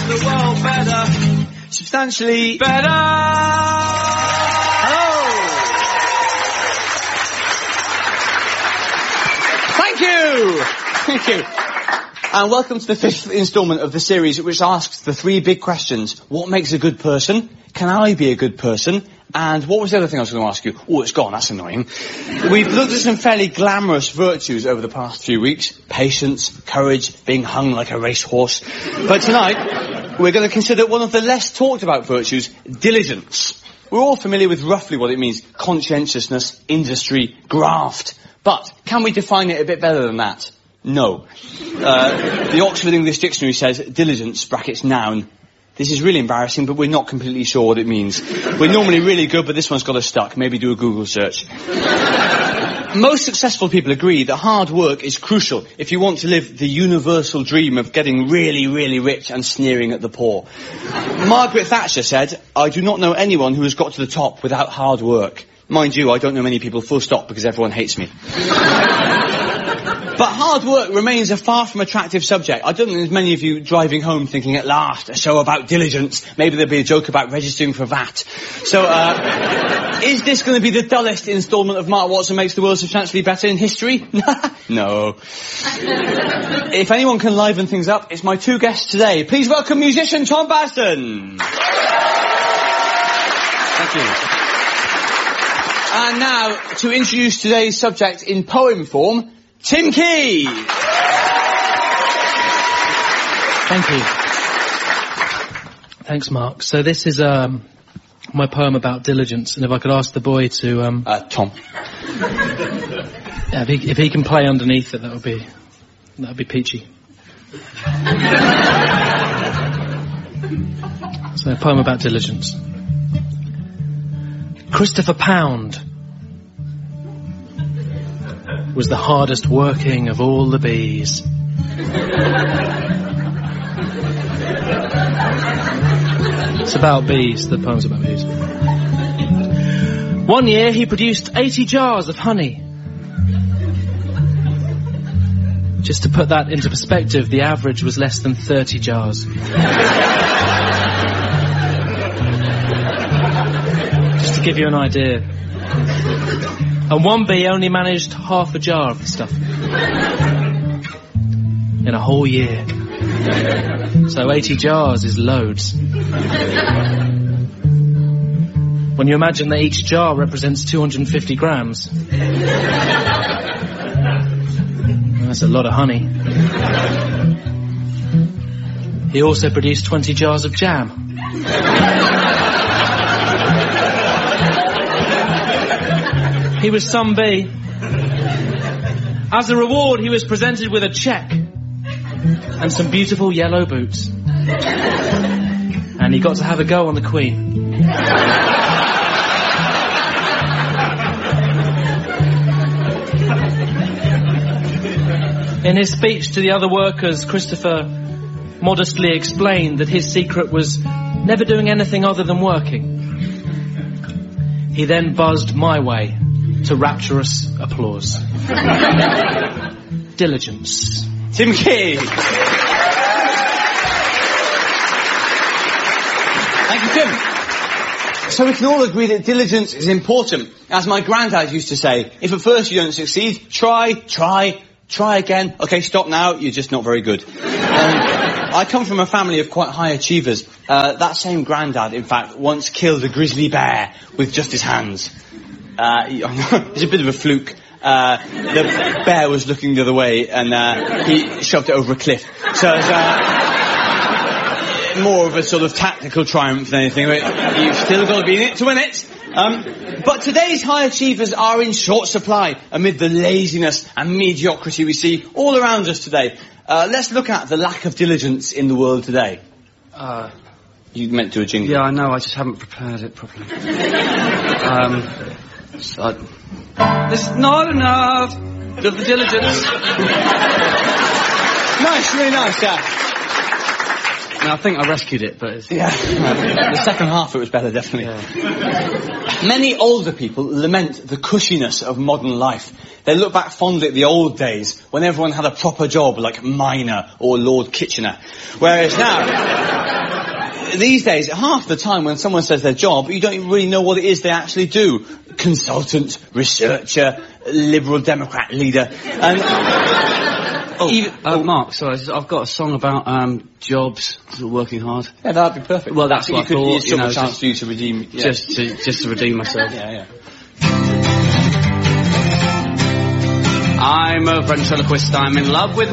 the world better, substantially better. Hello. Thank you. And welcome to the 5th instalment of the series, which asks the 3 big questions. What makes a good person? Can I be a good person? And what was the other thing I was going to ask you? Oh, it's gone. That's annoying. We've looked at some fairly glamorous virtues over the past few weeks. Patience, courage, being hung like a racehorse. But tonight, we're going to consider one of the less talked about virtues, diligence. We're all familiar with roughly what it means. Conscientiousness, industry, graft. But can we define it a bit better than that? No. The Oxford English Dictionary says diligence, brackets noun. This is really embarrassing, but we're not completely sure what it means. We're normally really good, but this one's got us stuck. Maybe do a Google search. Most successful people agree that hard work is crucial if you want to live the universal dream of getting really, really rich and sneering at the poor. Margaret Thatcher said, "I do not know anyone who has got to the top without hard work." Mind you, I don't know many people full stop because everyone hates me. But hard work remains a far from attractive subject. I don't think there's many of you driving home thinking, at last, a show about diligence. Maybe there'll be a joke about registering for VAT. So, is this going to be the dullest instalment of Mark Watson Makes the World Substantially Better in history? No. If anyone can liven things up, it's my 2 guests today. Please welcome musician Tom Basden. Thank you. And now, to introduce today's subject in poem form, Tim Key. Thank you. Thanks, Mark. So this is my poem about diligence, and if I could ask the boy to... Tom. Yeah, if he can play underneath it, that would be peachy. So a poem about diligence. Christopher Pound was the hardest working of all the bees. It's about bees, the poem's about bees. One year he produced 80 jars of honey. Just to put that into perspective, the average was less than 30 jars. Just to give you an idea. And one bee only managed half a jar of the stuff. In a whole year. So 80 jars is loads. When you imagine that each jar represents 250 grams. That's a lot of honey. He also produced 20 jars of jam. He was some bee. As a reward, he was presented with a cheque and some beautiful yellow boots. And he got to have a go on the Queen. In his speech to the other workers, Christopher modestly explained that his secret was never doing anything other than working. He then buzzed my way to rapturous applause. Diligence. Tim Key. Thank you, Tim. So we can all agree that diligence is important. As my granddad used to say, if at first you don't succeed, try again. Okay, stop now, you're just not very good. I come from a family of quite high achievers. That same granddad, in fact, once killed a grizzly bear with just his hands. It's a bit of a fluke. The bear was looking the other way and he shoved it over a cliff. So it's more of a sort of tactical triumph than anything. You've still got to be in it to win it. But today's high achievers are in short supply amid the laziness and mediocrity we see all around us today. Let's look at the lack of diligence in the world today. You meant to do a jingle. Yeah, I know, I just haven't prepared it properly. There's not enough of the diligence. Nice, really nice, yeah. I think I rescued it, but it's... Yeah. The second half, it was better, definitely. Yeah. Many older people lament the cushiness of modern life. They look back fondly at the old days when everyone had a proper job like miner or Lord Kitchener. Whereas now, these days, half the time when someone says their job, you don't really know what it is they actually do. Consultant, researcher, Liberal Democrat leader. And Mark, sorry, I've got a song about jobs, working hard. Yeah, that'd be perfect. Well, that's what I thought. It's a chance for you to redeem. Yeah. Just to redeem myself. Yeah. I'm a ventriloquist. I'm in love with